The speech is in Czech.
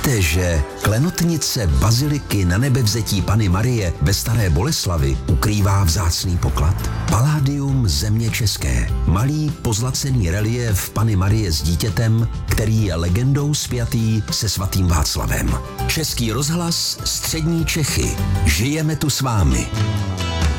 Víte, že klenotnice baziliky Nanebevzetí Panny Marie ve Staré Boleslavi ukrývá vzácný poklad? Paládium země české. Malý pozlacený reliéf Panny Marie s dítětem, který je legendou spjatý se svatým Václavem. Český rozhlas, Střední Čechy. Žijeme tu s vámi.